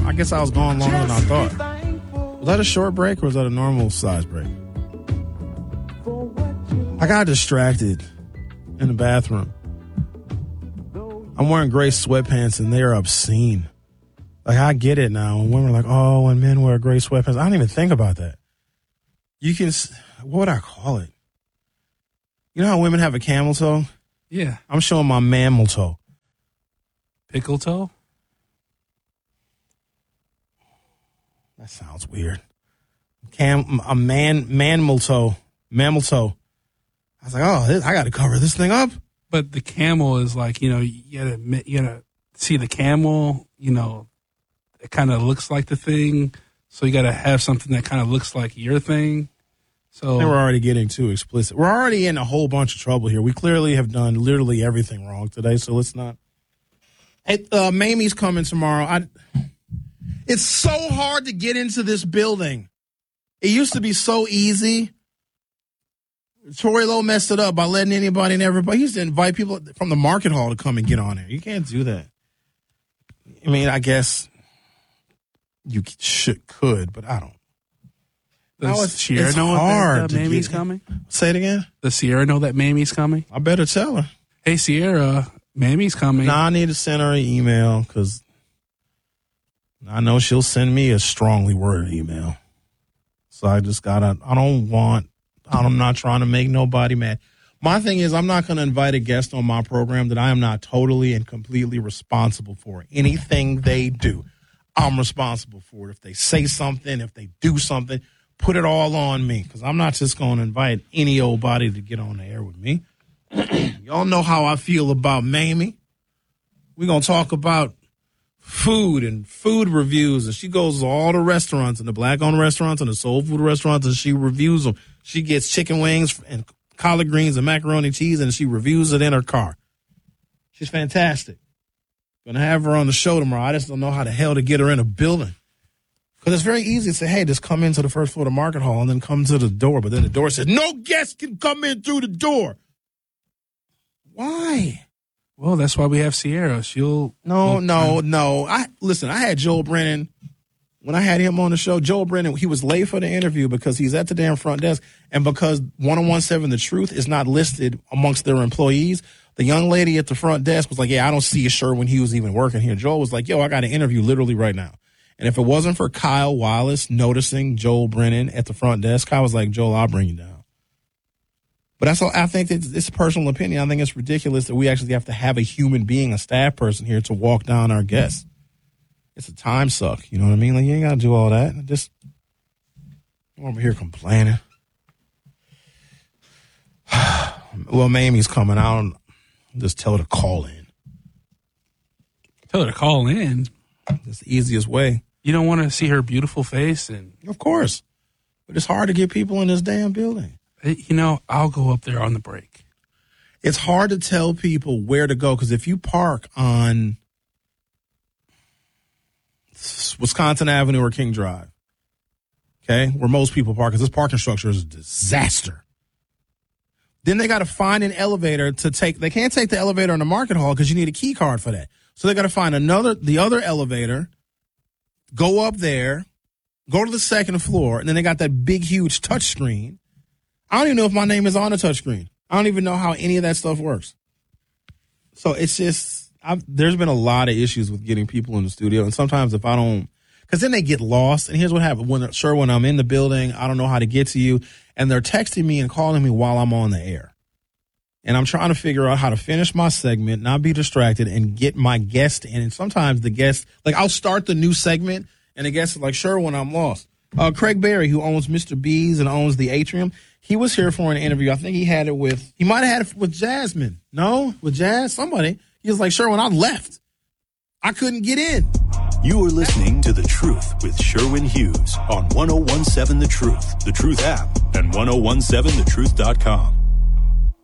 I guess I was gone longer than I thought. Was that a short break or was that a normal size break? I got distracted in the bathroom. I'm wearing gray sweatpants and they are obscene. Like, I get it now. When women are like, oh, when men wear gray sweatpants. I don't even think about that. You can, what would I call it? You know how women have a camel toe? Yeah. I'm showing my mammal toe. Pickle toe? That sounds weird. Mammal toe. Mammal toe. I was like, oh, I got to cover this thing up. But the camel is like, you gotta see the camel, it kind of looks like the thing. So you got to have something that kind of looks like your thing. So we're already getting too explicit. We're already in a whole bunch of trouble here. We clearly have done literally everything wrong today, so let's not. Hey, Mamie's coming tomorrow. It's so hard to get into this building. It used to be so easy. Troy Lowe messed it up by letting anybody and everybody. He used to invite people from the market hall to come and get on there. You can't do that. I mean, I guess you could, but I don't. Does Sierra know that Mamie's coming? Say it again? Does Sierra know that Mamie's coming? I better tell her. Hey, Sierra, Mamie's coming. Nah, I need to send her an email because I know she'll send me a strongly worded email. So I just gotta, I'm not trying to make nobody mad. My thing is, I'm not going to invite a guest on my program that I am not totally and completely responsible for. Anything they do, I'm responsible for it. If they say something, if they do something, put it all on me because I'm not just going to invite any old body to get on the air with me. Y'all know how I feel about Mamie. We're going to talk about food and food reviews, and she goes to all the restaurants and the black-owned restaurants and the soul food restaurants, and she reviews them. She gets chicken wings and collard greens and macaroni and cheese, and she reviews it in her car. She's fantastic. Gonna have her on the show tomorrow. I just don't know how the hell to get her in a building. Because it's very easy to say, hey, just come into the first floor of the market hall and then come to the door. But then the door says, no guest can come in through the door. Why? Well, that's why we have Sierra. No. I had Joel Brennan. When I had him on the show, Joel Brennan, he was late for the interview because he's at the damn front desk. And because 1017 The Truth is not listed amongst their employees, the young lady at the front desk was like, yeah, I don't see a shirt when he was even working here. Joel was like, yo, I got an interview literally right now. And if it wasn't for Kyle Wallace noticing Joel Brennan at the front desk, Kyle was like, Joel, I'll bring you down. But that's all. I think it's a personal opinion. I think it's ridiculous that we actually have to have a human being, a staff person here to walk down our guests. It's a time suck. You know what I mean? Like, you ain't got to do all that. Just I'm over here complaining. Well, Mamie's coming out. Just tell her to call in. Tell her to call in? That's the easiest way. You don't want to see her beautiful face? Of course. But it's hard to get people in this damn building. I'll go up there on the break. It's hard to tell people where to go because if you park on Wisconsin Avenue or King Drive, okay, where most people park, because this parking structure is a disaster. Then they got to find an elevator to take. They can't take the elevator in the market hall because you need a key card for that. So they got to find the other elevator, go up there, go to the second floor, and then they got that big, huge touch screen. I don't even know if my name is on the touch screen. I don't even know how any of that stuff works. So it's just, there's been a lot of issues with getting people in the studio. And sometimes if I don't, because then they get lost. And here's what happens. When I'm in the building, I don't know how to get to you. And they're texting me and calling me while I'm on the air. And I'm trying to figure out how to finish my segment, not be distracted, and get my guest in. And sometimes the guest, like I'll start the new segment, and the guest is like, sure, when I'm lost. Craig Berry, who owns Mr. B's and owns the Atrium, he was here for an interview. I think he might have had it with Jasmine. No? With Jazz? Somebody. He was like, sure, when I left, I couldn't get in. You are listening to The Truth with Sherwin Hughes on 1017 The Truth, The Truth app, and 1017thetruth.com.